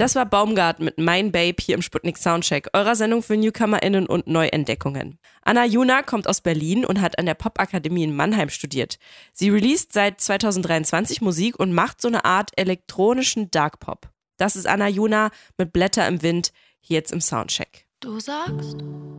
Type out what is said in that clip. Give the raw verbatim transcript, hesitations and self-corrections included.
Das war Baumgart mit Mein Babe hier im Sputnik Soundcheck, eurer Sendung für NewcomerInnen und Neuentdeckungen. Anna Juna kommt aus Berlin und hat an der Popakademie in Mannheim studiert. Sie released seit zwanzig dreiundzwanzig Musik und macht so eine Art elektronischen Dark Pop. Das ist Anna Juna mit Blätter im Wind, hier jetzt im Soundcheck. Du sagst,